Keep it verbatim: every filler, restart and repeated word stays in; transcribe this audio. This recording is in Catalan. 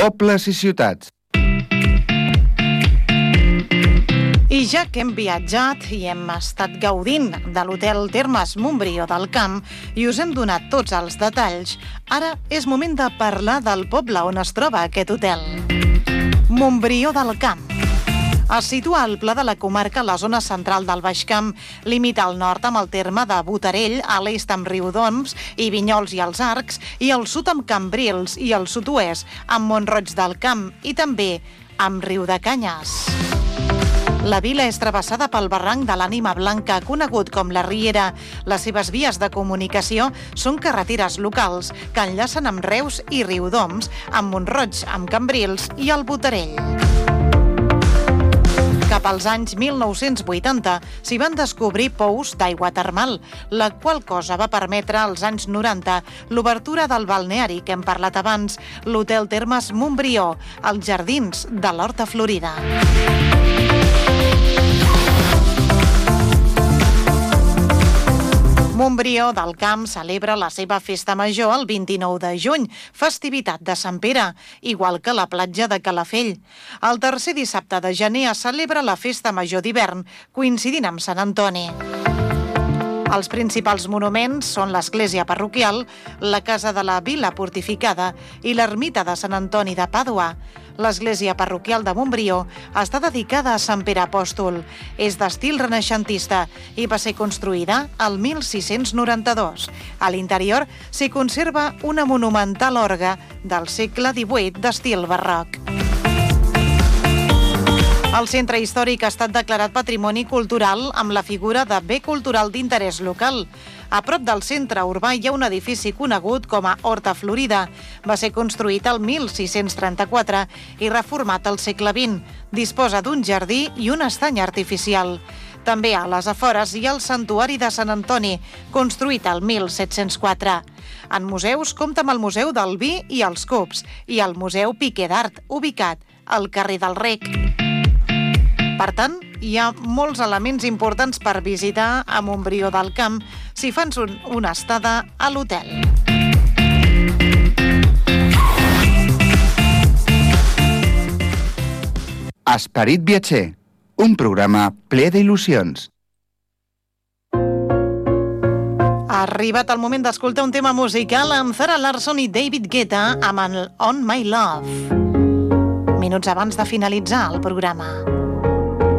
Pobles i ciutats. I ja que hem viatjat i hem estat gaudint de l'hotel Termes Montbrió del Camp i us hem donat tots els detalls, ara és moment de parlar del poble on es troba aquest hotel. Montbrió del Camp. Es situa al pla de la comarca a la zona central del Baix Camp, limita al nord amb el terme de Botarell, a l'est amb Riudoms i Vinyols i els Arcs, i al sud amb Cambrils i al sud-oest amb Mont-roig del Camp i també amb Riudecanyes. La vila és travessada pel barranc de l'Ànima Blanca, conegut com la Riera. Les seves vies de comunicació són carreteres locals que enllacen amb Reus i Riudoms, amb Mont-roig, amb Cambrils i el Botarell. Cap als anys mil nou-cents vuitanta s'hi van descobrir pous d'aigua termal, la qual cosa va permetre als anys noranta l'obertura del balneari que hem parlat abans, l'Hotel Termes Montbrió, als jardins de l'Horta Florida. Montbrió del Camp celebra la seva festa major el vint-i-nou de juny, festivitat de Sant Pere, igual que la platja de Calafell. El tercer dissabte de gener es celebra la festa major d'hivern, coincidint amb Sant Antoni. Els principals monuments són l'església parroquial, la casa de la vila fortificada i l'ermita de Sant Antoni de Pàdua. L'església parroquial de Montbrió està dedicada a Sant Pere Apòstol. És d'estil renaixentista i va ser construïda el mil sis-cents noranta-dos. A l'interior s'hi conserva una monumental orgue del segle divuit d'estil barroc. El centre històric ha estat declarat Patrimoni Cultural amb la figura de bé cultural d'interès local. A prop del centre urbà hi ha un edifici conegut com a Horta Florida. Va ser construït el mil sis-cents trenta-quatre i reformat al segle vint. Disposa d'un jardí i un estany artificial. També a les afores hi ha el Santuari de Sant Antoni, construït el mil set-cents quatre. En museus compta amb el Museu del Vi i els Cups i el Museu Piquer d'Art, ubicat al carrer del Rec. Per tant, hi ha molts elements importants per visitar a Montbrió del Camp si fans un, una estada a l'hotel. Esperit viatger, un programa ple d'il·lusions. Ha arribat el moment d'escoltar un tema musical amb Zara Larsson i David Guetta amb el On My Love. Minuts abans de finalitzar el programa.